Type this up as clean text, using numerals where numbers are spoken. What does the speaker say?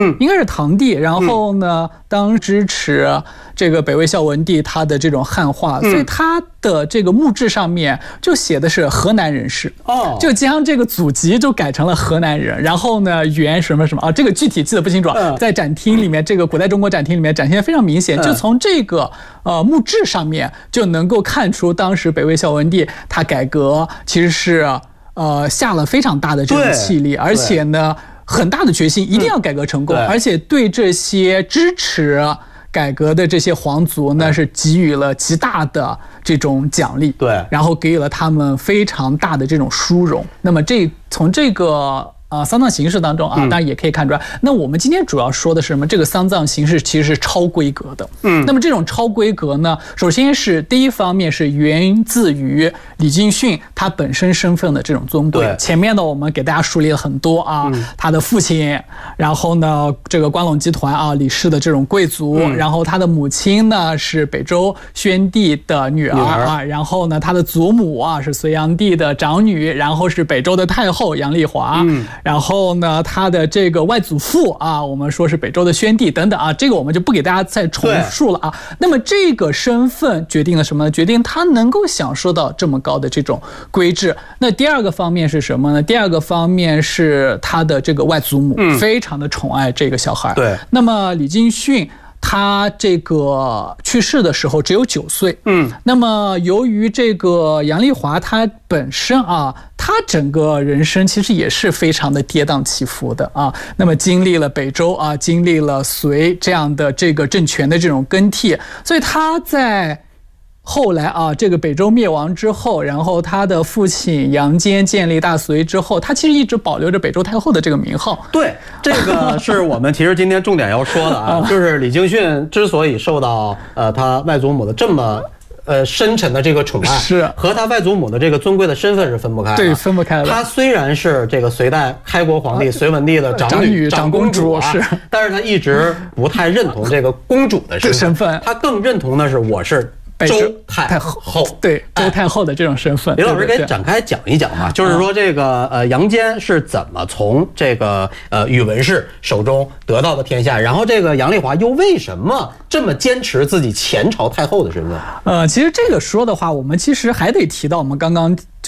应该是唐帝。然后呢，当支持这个北魏孝文帝他的这种汉化，所以他的这个墓志上面就写的是河南人士，就将这个祖籍就改成了河南人。然后呢，原什么什么啊，这个具体记得不清楚，在展厅里面，这个古代中国展厅里面展现得非常明显，就从这个墓志上面就能够看出当时北魏孝文帝他改革其实是下了非常大的这种气力，而且呢很大的决心，一定要改革成功，而且对这些支持改革的这些皇族呢是给予了极大的这种奖励，对，然后给予了他们非常大的这种殊荣。那么从这个丧葬形式当中当然也可以看出来。那我们今天主要说的是什么？这个丧葬形式其实是超规格的。那么这种超规格呢，首先是第一方面是源自于李敬训他本身身份的这种尊贵。前面呢我们给大家梳理了很多他的父亲，然后呢这个关陇集团李氏的这种贵族，然后他的母亲呢是北周宣帝的女儿然后呢他的祖母是隋炀帝的长女，然后是北周的太后杨丽华。然后呢，他的这个外祖父我们说是北周的宣帝等等这个我们就不给大家再重述了那么这个身份决定了什么呢？决定他能够享受到这么高的这种规制。那第二个方面是什么呢？第二个方面是他的这个外祖母非常的宠爱这个小孩。对，那么李敬训他这个去世的时候只有9岁。那么由于这个杨丽华她本身她整个人生其实也是非常的跌宕起伏的那么经历了北周经历了隋这样的这个政权的这种更替，所以她在后来这个北周灭亡之后，然后他的父亲杨坚建立大隋之后，他其实一直保留着北周太后的这个名号。对， 这个是我们其实今天重点要说的就是李敬训之所以受到他外祖母的这么深沉的这个宠爱，是和他外祖母的这个尊贵的身份是分不开的。对，分不开的。他虽然是这个隋代开国皇帝隋文帝的长女、长公主是，但是他一直不太认同这个公主的身份，他更认同的是我是周太后。对，周太后的这种身份。李老师给展开讲一讲嘛，就是说这个杨坚是怎么从这个宇文氏手中得到的天下，然后这个杨丽华又为什么这么坚持自己前朝太后的身份？ 其实这个说的话，我们其实还得提到我们刚刚